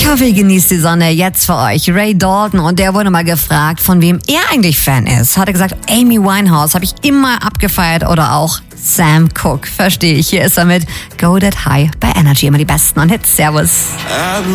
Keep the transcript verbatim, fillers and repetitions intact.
Ich hoffe, ihr genießt die Sonne. Jetzt für euch Ray Dalton, und der wurde mal gefragt, von wem er eigentlich Fan ist. Hat er gesagt, Amy Winehouse habe ich immer abgefeiert, oder auch Sam Cooke. Verstehe ich. Hier ist er mit Go That High bei Energy. Immer die besten und Hits. Servus.